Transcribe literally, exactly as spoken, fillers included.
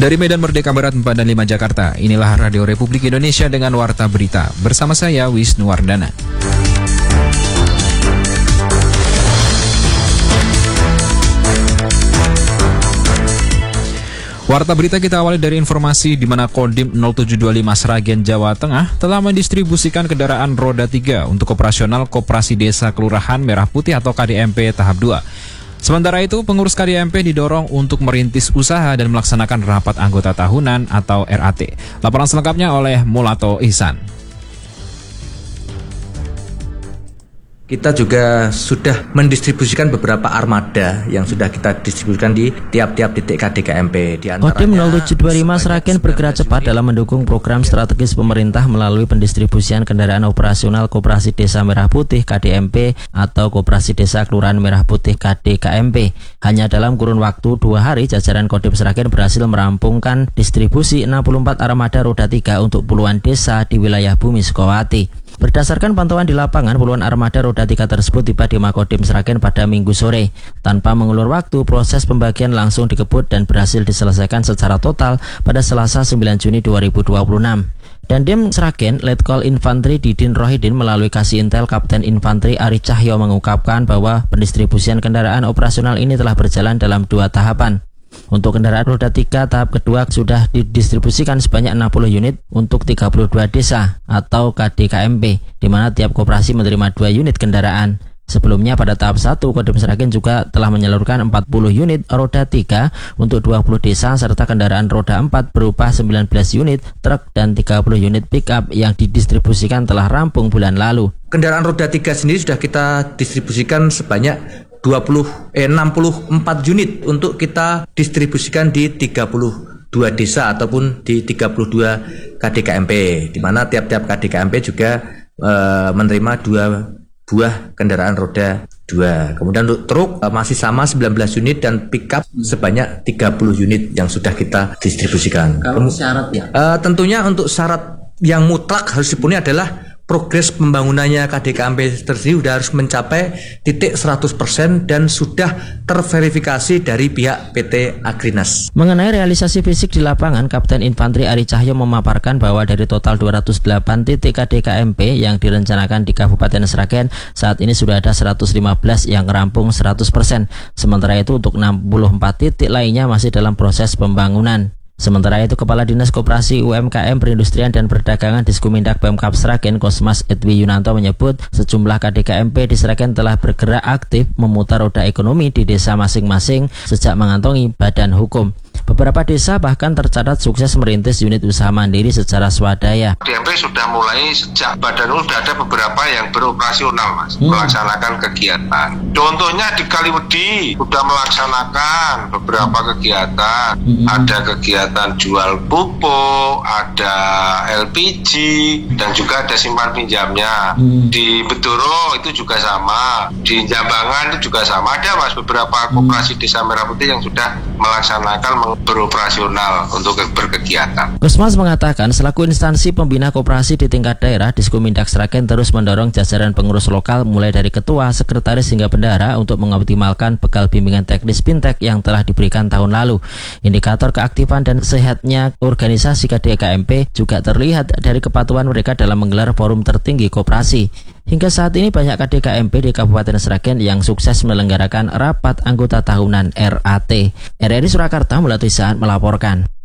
Dari Medan Merdeka Barat empat dan lima Jakarta, inilah Radio Republik Indonesia dengan Warta Berita. Bersama saya, Wisnu Wardana. Warta Berita kita awali dari informasi di mana Kodim nol tujuh dua lima Sragen, Jawa Tengah telah mendistribusikan kendaraan roda tiga untuk operasional Koperasi Desa Kelurahan Merah Putih atau K D M P tahap dua. Sementara itu, pengurus K D M P didorong untuk merintis usaha dan melaksanakan rapat anggota tahunan atau R A T. Laporan selengkapnya oleh Mulato Ihsan. Kita juga sudah mendistribusikan beberapa armada yang sudah kita distribusikan di tiap-tiap titik K D K M P. Kodim nol tujuh dua lima Sragen bergerak cepat dalam mendukung program strategis pemerintah melalui pendistribusian kendaraan operasional Koperasi Desa Merah Putih K D M P atau Koperasi Desa Kelurahan Merah Putih K D K M P. Hanya dalam kurun waktu dua hari, jajaran Kodim Sragen berhasil merampungkan distribusi enam puluh empat armada roda tiga untuk puluhan desa di wilayah Bumi Sukawati. Berdasarkan pantauan di lapangan, puluhan armada roda tiga tersebut tiba di Makodim Sragen pada Minggu sore. Tanpa mengulur waktu, proses pembagian langsung dikebut dan berhasil diselesaikan secara total pada Selasa sembilan Juni dua ribu dua puluh enam. Dandim Sragen, Letkol Infantri Didin Rohidin melalui Kasih Intel Kapten Infantri Ari Cahyo mengungkapkan bahwa pendistribusian kendaraan operasional ini telah berjalan dalam dua tahapan. Untuk kendaraan roda tiga tahap kedua sudah didistribusikan sebanyak enam puluh unit untuk tiga puluh dua desa atau K D K M P, di mana tiap koperasi menerima dua unit kendaraan. Sebelumnya pada tahap satu, Kodim Sragen juga telah menyalurkan empat puluh unit roda tiga untuk dua puluh desa serta kendaraan roda empat berupa sembilan belas unit truk dan tiga puluh unit pick-up yang didistribusikan telah rampung bulan lalu. Kendaraan roda tiga sendiri sudah kita distribusikan sebanyak dua puluh, eh, enam puluh empat unit untuk kita distribusikan di tiga puluh dua desa ataupun di tiga puluh dua K D K M P, di mana tiap-tiap K D K M P juga eh, menerima dua buah kendaraan roda dua. Kemudian untuk truk eh, masih sama sembilan belas unit dan pickup sebanyak tiga puluh unit yang sudah kita distribusikan. Kalau syarat ya? Eh, tentunya untuk syarat yang mutlak harus dipenuhi adalah progres pembangunannya K D K M P tersebut sudah harus mencapai titik seratus persen dan sudah terverifikasi dari pihak P T Agrinas. Mengenai realisasi fisik di lapangan, Kapten Infantri Ari Cahyo memaparkan bahwa dari total dua ratus delapan titik K D K M P yang direncanakan di Kabupaten Sragen, saat ini sudah ada seratus lima belas yang rampung seratus persen. Sementara itu untuk enam puluh empat titik lainnya masih dalam proses pembangunan. Sementara itu, Kepala Dinas Koperasi U M K M Perindustrian dan Perdagangan Diskumindag Pemkab Sragen, Kosmas Edwi Yunanto menyebut sejumlah K D K M P di Sragen telah bergerak aktif memutar roda ekonomi di desa masing-masing sejak mengantongi badan hukum. Beberapa desa bahkan tercatat sukses merintis unit usaha mandiri secara swadaya. K D M P sudah mulai sejak badan hukum, sudah ada beberapa yang beroperasional, Mas, hmm. melaksanakan kegiatan. Contohnya di Kaliwedi sudah melaksanakan beberapa kegiatan. Hmm. Ada kegiatan jual pupuk, ada L P G, dan juga ada simpan pinjamnya. Hmm. Di Bedoro itu juga sama, di Jambangan itu juga sama. Ada, Mas, beberapa koperasi desa Merah Putih yang sudah melaksanakan beroperasional untuk berkegiatan. Kosmas mengatakan selaku instansi pembina koperasi di tingkat daerah, Diskumindag Sragen terus mendorong jajaran pengurus lokal mulai dari ketua, sekretaris hingga bendahara untuk mengoptimalkan bekal bimbingan teknis fintech yang telah diberikan tahun lalu. Indikator keaktifan dan sehatnya organisasi K D K M P juga terlihat dari kepatuhan mereka dalam menggelar forum tertinggi koperasi. Hingga saat ini banyak K D K M P di Kabupaten Sragen yang sukses menyelenggarakan rapat anggota tahunan R A T. R R I Surakarta melalui saat melaporkan.